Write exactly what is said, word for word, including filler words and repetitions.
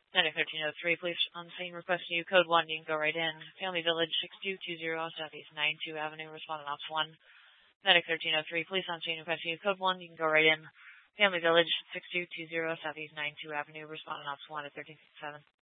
Medic thirteen oh three, police on scene requesting you. Code one, you can go right in. Family Village, six two two zero Southeast ninety-two Avenue, responding ops one. Medic thirteen oh three, police on scene requesting you. Code one, you can go right in. Family Village, six two two zero Southeast ninety-two Avenue, responding ops one at thirteen fifty-seven.